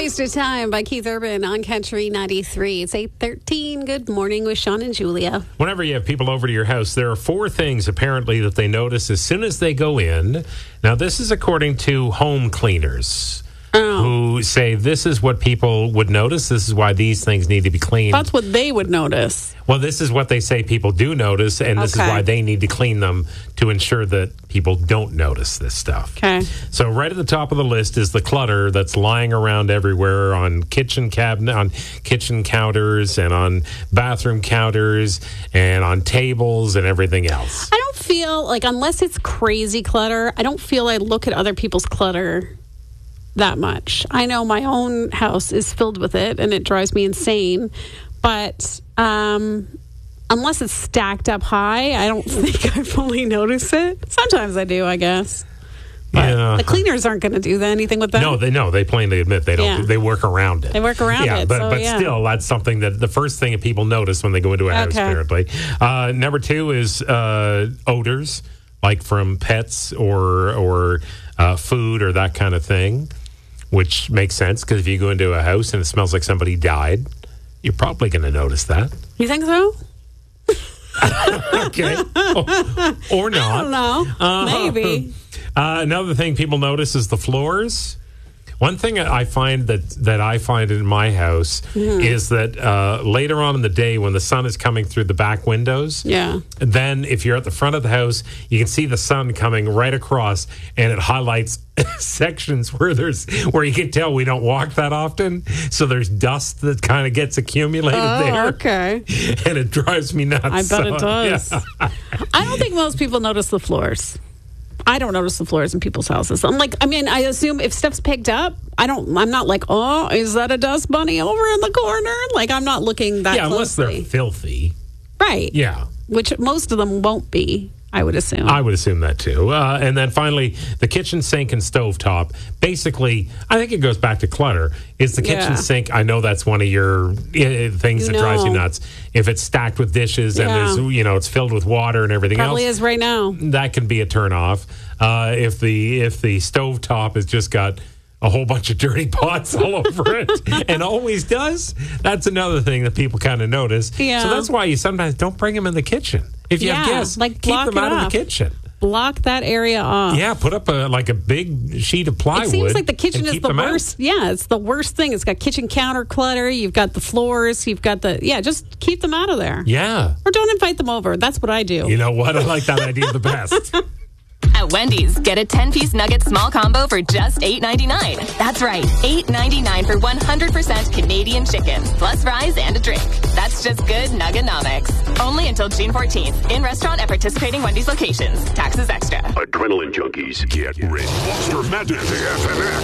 Waste of Time by Keith Urban on Country 93. It's 8:13. Good morning with Sean and Julia. Whenever you have people over to your house, there are 4 things apparently that they notice as soon as they go in. Now, this is according to home cleaners who say this is what people would notice. This is why these things need to be cleaned. That's what they would notice. Well, this is what they say people do notice, and this is why they need to clean them to ensure that people don't notice this stuff. Okay. So right at the top of the list is the clutter that's lying around everywhere on kitchen counters and on bathroom counters and on tables and everything else. I don't feel like, unless it's crazy clutter, I don't feel I look at other people's clutter that much. I know my own house is filled with it and it drives me insane, but unless it's stacked up high, I don't think I fully notice it. Sometimes I do, I guess. But the cleaners aren't going to do anything with that. No, they plainly admit they don't. Yeah. They work around it. They work around it. But still, that's something that the first thing that people notice when they go into a house, apparently. Number 2 is odors, like from pets or food or that kind of thing, which makes sense because if you go into a house and it smells like somebody died, you're probably going to notice that. You think so? Okay. Or not. I don't know. Maybe. Another thing people notice is the floors. One thing I find that I find in my house is that later on in the day when the sun is coming through the back windows, then if you're at the front of the house, you can see the sun coming right across, and it highlights sections where you can tell we don't walk that often. So there's dust that kind of gets accumulated there. Okay. And it drives me nuts. I bet it does. Yeah. I don't think most people notice the floors. I don't notice the floors in people's houses. I assume if stuff's picked up, I'm not like, oh, is that a dust bunny over in the corner? Like, I'm not looking that closely. Yeah, unless they're filthy. Right. Yeah. Which most of them won't be, I would assume. I would assume that too. And then finally, the kitchen sink and stovetop. Basically, I think it goes back to clutter. Is the kitchen sink, I know that's one of your things that drives you nuts. If it's stacked with dishes and there's, it's filled with water and everything else. Probably is right now. That can be a turnoff. If the stovetop has just got a whole bunch of dirty pots all over it and always does, that's another thing that people kind of notice. Yeah. So that's why you sometimes don't bring them in the kitchen. If you have guests, keep them out of the kitchen. Block that area off. Yeah, put up a big sheet of plywood. It seems like the kitchen is the worst. Yeah, it's the worst thing. It's got kitchen counter clutter. You've got the floors. You've got just keep them out of there. Yeah. Or don't invite them over. That's what I do. You know what? I like that idea the best. At Wendy's, get a 10-piece nugget small combo for just $8.99. That's right, $8.99 for 100% Canadian chicken, plus fries and a drink. That's just good Nuggenomics. Only until June 14th. In restaurant at participating Wendy's locations. Taxes extra. Adrenaline junkies, get ready. Monster Madness. FNX.